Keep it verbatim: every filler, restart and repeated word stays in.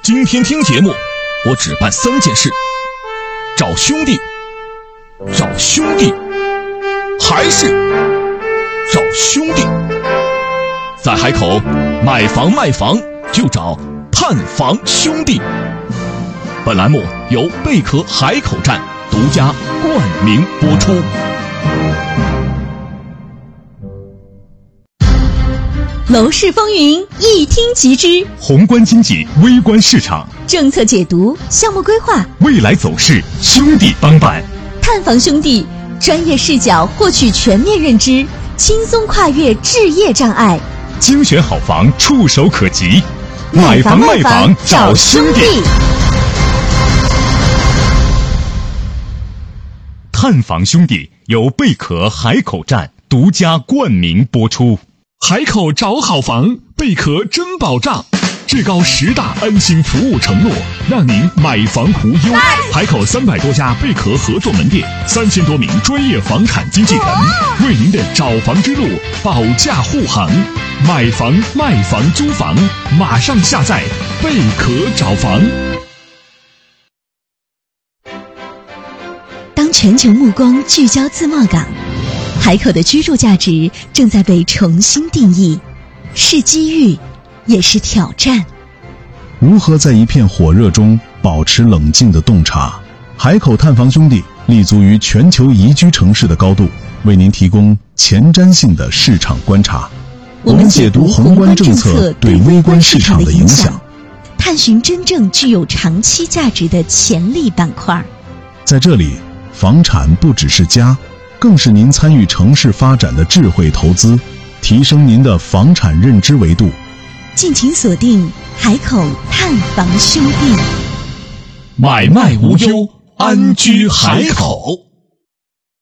今天听节目，我只办三件事：找兄弟，找兄弟，还是找兄弟。在海口买房卖房就找探房兄弟。本栏目由贝壳海口站独家冠名播出。 楼市风云一听即知， 宏观经济，微观市场， 政策解读，项目规划， 未来走势，兄弟帮办。 探房兄弟专业视角获取全面认知，轻松跨越置业障碍， 精选好房触手可及。买房卖房找兄弟。探房兄弟由贝壳海口站独家冠名播出。 海口找好房，贝壳真保障，至高十大安心服务承诺，让您买房无忧。海口三百多家贝壳合作门店，三千多名专业房产经纪人，为您的找房之路保驾护航。买房、卖房、租房，马上下载贝壳找房。 当全球目光聚焦自贸港，海口的居住价值正在被重新定义，是机遇，也是挑战。 如何在一片火热中保持冷静的洞察？海口探房兄弟立足于全球宜居城市的高度，为您提供前瞻性的市场观察。我们解读宏观政策对微观市场的影响， 探寻真正具有长期价值的潜力板块。 在这里，房产不只是家，更是您参与城市发展的智慧投资，提升您的房产认知维度。 敬请锁定海口探房兄弟， 买卖无忧，安居海口。